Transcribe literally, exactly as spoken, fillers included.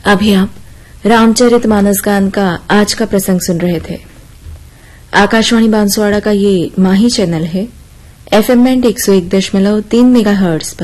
अभी आप रामचरित मानस गान का आज का प्रसंग सुन रहे थे। आकाशवाणी बांसवाड़ा का ये माही चैनल है। एफएम बैंड एक सौ एक दशमलव तीन मेगा हर्ट्ज पर